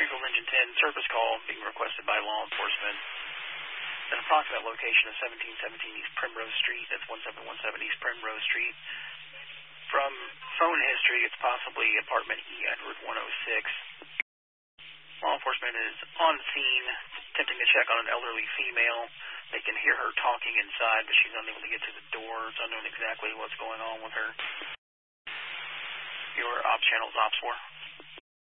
Springfield Engine 10, service call being requested by law enforcement. An approximate location of 1717 East Primrose Street. That's 1717 East Primrose Street. From phone history, it's possibly apartment E. Edward 106. Law enforcement is on scene, attempting to check on an elderly female. They can hear her talking inside, but she's unable to get to the door. It's unknown exactly what's going on with her. Your ops channel is Ops 4.